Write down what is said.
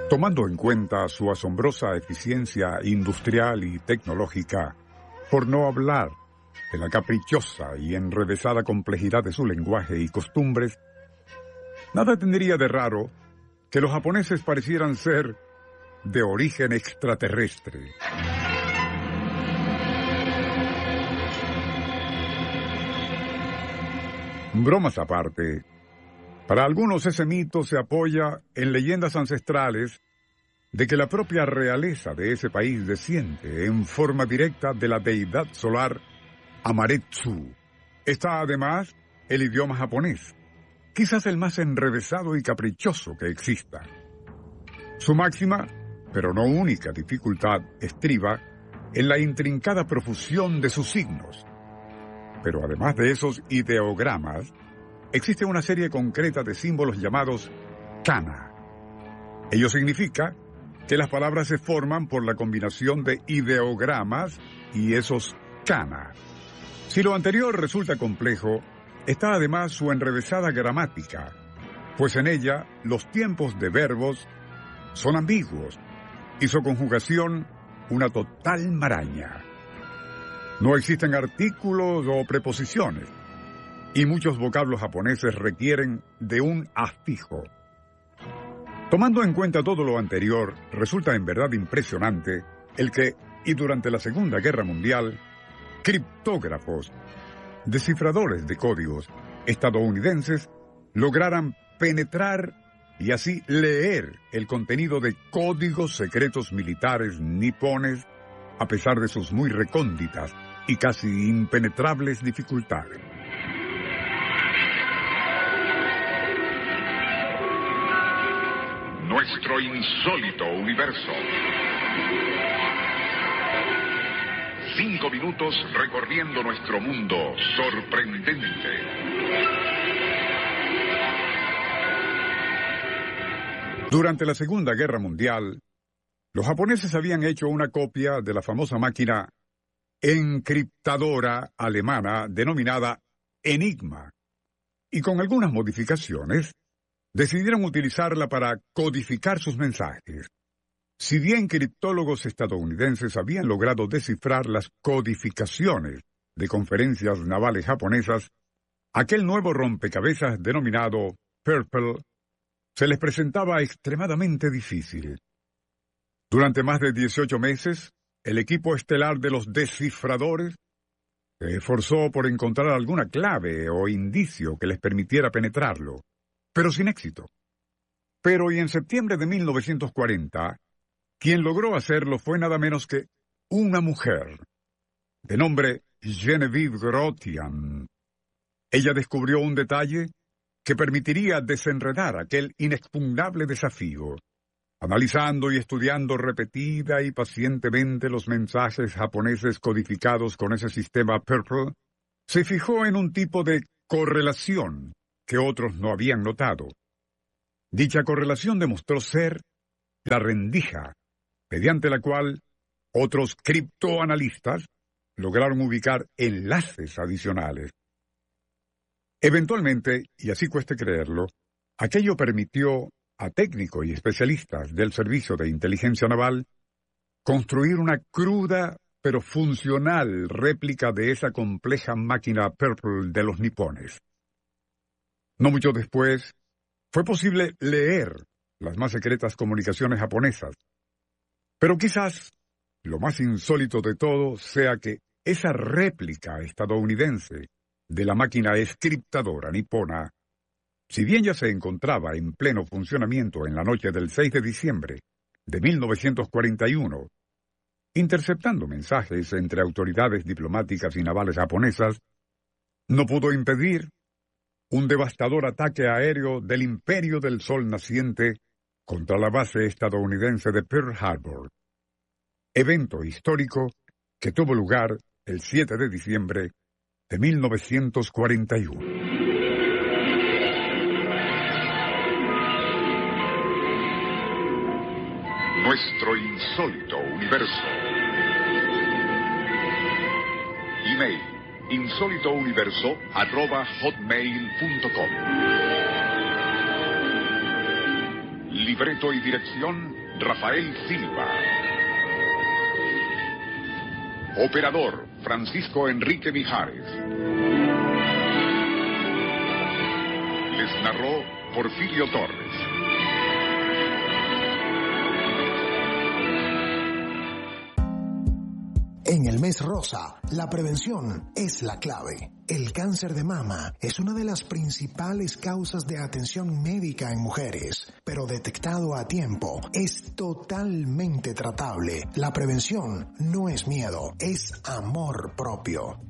Tomando en cuenta su asombrosa eficiencia industrial y tecnológica, por no hablar de la caprichosa y enrevesada complejidad de su lenguaje y costumbres, nada tendría de raro que los japoneses parecieran ser de origen extraterrestre. Bromas aparte, para algunos ese mito se apoya en leyendas ancestrales de que la propia realeza de ese país desciende en forma directa de la deidad solar Amaretsu. Está además el idioma japonés, quizás el más enrevesado y caprichoso que exista. Su máxima, pero no única dificultad estriba en la intrincada profusión de sus signos. Pero además de esos ideogramas, existe una serie concreta de símbolos llamados kana. Ello significa que las palabras se forman por la combinación de ideogramas y esos kana. Si lo anterior resulta complejo, está además su enrevesada gramática, pues en ella los tiempos de verbos son ambiguos y su conjugación una total maraña. No existen artículos o preposiciones, y muchos vocablos japoneses requieren de un afijo. Tomando en cuenta todo lo anterior, resulta en verdad impresionante el que, y durante la Segunda Guerra Mundial, criptógrafos, descifradores de códigos estadounidenses lograran penetrar y así leer el contenido de códigos secretos militares nipones a pesar de sus muy recónditas y casi impenetrables dificultades. Nuestro insólito universo. 5 minutos recorriendo nuestro mundo sorprendente. Durante la Segunda Guerra Mundial, los japoneses habían hecho una copia de la famosa máquina encriptadora alemana denominada Enigma, y con algunas modificaciones decidieron utilizarla para codificar sus mensajes. Si bien criptólogos estadounidenses habían logrado descifrar las codificaciones de conferencias navales japonesas, aquel nuevo rompecabezas denominado Purple se les presentaba extremadamente difícil. Durante más de 18 meses, el equipo estelar de los descifradores se esforzó por encontrar alguna clave o indicio que les permitiera penetrarlo, pero sin éxito. Pero y en septiembre de 1940, quien logró hacerlo fue nada menos que una mujer, de nombre Genevieve Grotian. Ella descubrió un detalle que permitiría desenredar aquel inexpugnable desafío. Analizando y estudiando repetida y pacientemente los mensajes japoneses codificados con ese sistema Purple, se fijó en un tipo de correlación que otros no habían notado. Dicha correlación demostró ser la rendija, mediante la cual otros criptoanalistas lograron ubicar enlaces adicionales. Eventualmente, y así cueste creerlo, aquello permitió a técnicos y especialistas del Servicio de Inteligencia Naval construir una cruda pero funcional réplica de esa compleja máquina Purple de los nipones. No mucho después, fue posible leer las más secretas comunicaciones japonesas. Pero quizás lo más insólito de todo sea que esa réplica estadounidense de la máquina encriptadora nipona, si bien ya se encontraba en pleno funcionamiento en la noche del 6 de diciembre de 1941, interceptando mensajes entre autoridades diplomáticas y navales japonesas, no pudo impedir un devastador ataque aéreo del Imperio del Sol naciente contra la base estadounidense de Pearl Harbor, evento histórico que tuvo lugar el 7 de diciembre de 1941. Nuestro insólito universo. Email: insólitouniverso@hotmail.com. Libreto y dirección: Rafael Silva. Operador, Francisco Enrique Mijares. Les narró Porfirio Torres. En el mes rosa, la prevención es la clave. El cáncer de mama es una de las principales causas de atención médica en mujeres, pero detectado a tiempo es totalmente tratable. La prevención no es miedo, es amor propio.